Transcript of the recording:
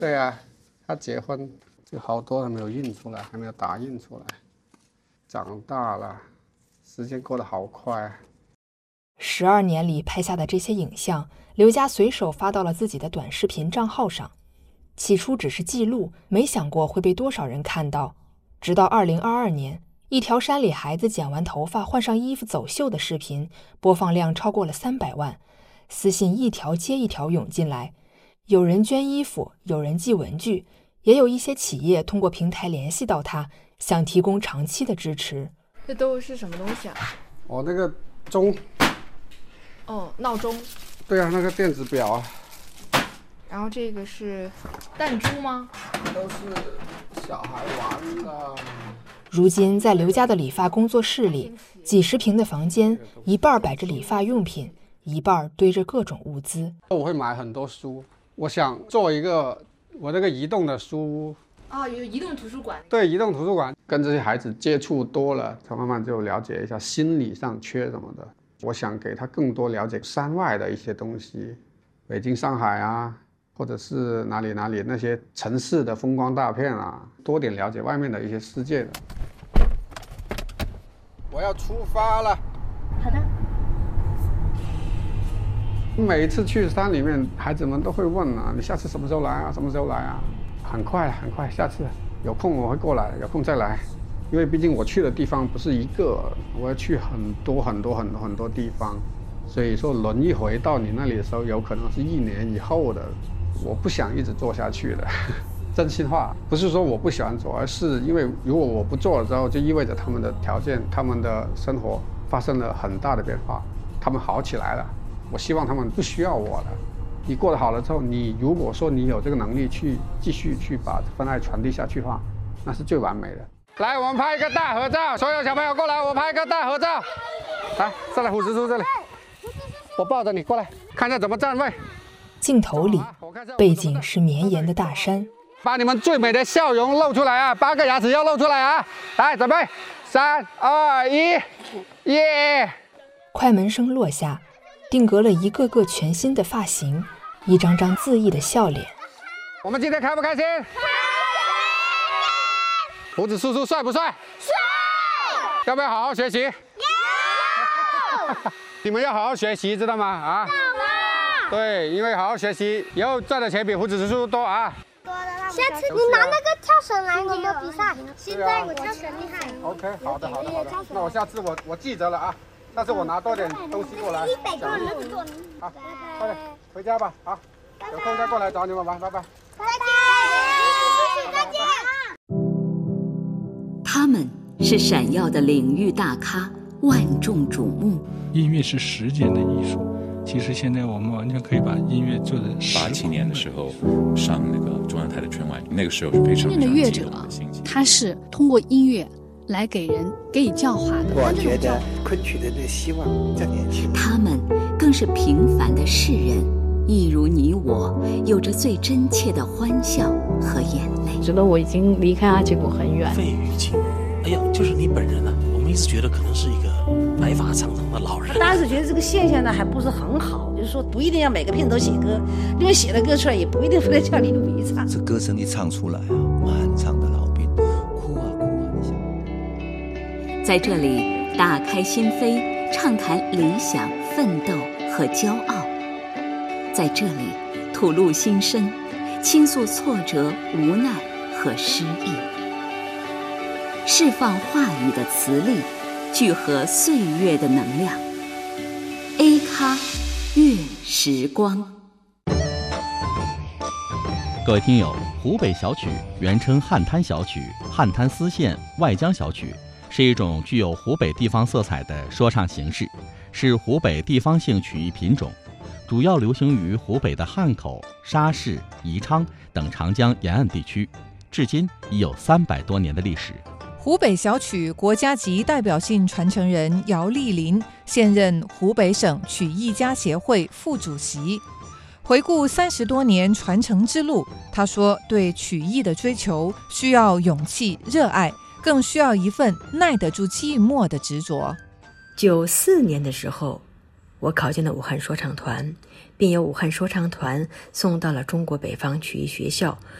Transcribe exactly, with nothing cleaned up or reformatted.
对啊，他结婚就好多还没有印出来，还没有打印出来。长大了，时间过得好快啊。 十二年里拍下的这些影像，刘家随手发到了自己的短视频账号上。起初只是记录，没想过会被多少人看到。直到二零二二年，一条山里孩子剪完头发换上衣服走秀的视频，播放量超过了三百万，私信一条接一条涌进来。有人捐衣服，有人寄文具，也有一些企业通过平台联系到他，想提供长期的支持。 这都是什么东西啊？ 哦，那个钟。 哦，闹钟。 对啊，那个电子表啊。 然后这个是弹珠吗？ 都是小孩玩的。 如今在刘家的理发工作室里，几十平的房间，一半摆着理发用品，一半堆着各种物资。 我会买很多书，我想做一个我这个移动的书。 哦，有移动图书馆。 对，移动图书馆，跟这些孩子接触多了，他慢慢就了解一下心理上缺什么的。我想给他更多了解山外的一些东西，北京、上海啊，或者是哪里哪里那些城市的风光大片啊，多点了解外面的一些世界的。我要出发了。 好的。 每一次去山里面，孩子们都会问啊，你下次什么时候来啊？什么时候来啊？很快很快，下次有空我会过来，有空再来。因为毕竟我去的地方不是一个，我要去很多很多很多很多地方，所以说轮一回到你那里的时候，有可能是一年以后的。我不想一直做下去的，真心话，不是说我不喜欢做，而是因为如果我不做了之后，就意味着他们的条件、他们的生活发生了很大的变化，他们好起来了。我希望他们不需要我了。你过得好了之后，你如果说你有这个能力去继续去把分爱传递下去的话，那是最完美的。来，我们拍一个大合照，所有小朋友过来，我拍一个大合照。来，上来虎子叔这里，我抱着你过来，看一下怎么站位。 镜头里，背景是绵延的大山。 把你们最美的笑容露出来啊！八个牙齿要露出来啊！来，准备，三、二、一，耶！ 快门声落下，定格了一个个全新的发型，一张张恣意的笑脸。 我们今天开不开心？胡子叔叔帅不帅？ 帅！ 要不要好好学习？ 要！ 你们要好好学习，知道吗？啊！对，因为好好学习，以后赚的钱比胡子叔叔多啊！ 下次你拿那个跳绳来，我们比赛。现在我跳绳厉害。 OK， 好的好的好的，那我下次我我记着了啊，下次我拿多点东西过来。 一百个人做。 好，快点回家吧，好，有空再过来找你们玩，拜拜。 再见，再见。 他们是闪耀的领域大咖，万众瞩目。 音乐是实践的艺术。其实现在我们完全可以把音乐做的。 八七年的时候上那个中央台的春晚，那个时候是非常音乐的乐者，他是通过音乐来给人给予教化的。 我觉得昆曲的这希望在年轻。 他们更是平凡的世人，一如你我，有着最真切的欢笑和眼泪。 觉得我已经离开阿吉古很远。 费玉清，哎呀，就是你本人啊！我们一直觉得可能是一个白发苍苍的老人。 当时觉得这个现象呢还不是很好，就是说不一定要每个片头写歌，因为写了歌出来也不一定非得叫李鲁比唱。 这歌声一唱出来啊，满场的老兵哭啊哭啊！你想， 在这里打开心扉，畅谈理想、奋斗和骄傲；在这里吐露心声，倾诉挫折、无奈和失意，释放话语的磁力，聚合岁月的能量。A 咖乐时光。 各位听友，湖北小曲原称汉滩小曲、汉滩丝线、外江小曲，是一种具有湖北地方色彩的说唱形式，是湖北地方性曲艺品种，主要流行于湖北的汉口、沙市、宜昌等长江沿岸地区，至今已有三百多年的历史。 湖北小曲国家级代表性传承人姚丽林现任湖北省曲艺家协会副主席。回顾三十多年传承之路，他说，对曲艺的追求需要勇气、热爱，更需要一份耐得住寂寞的执着。 九四年的时候， 我考进了武汉说唱团，并由武汉说唱团送到了中国北方曲艺学校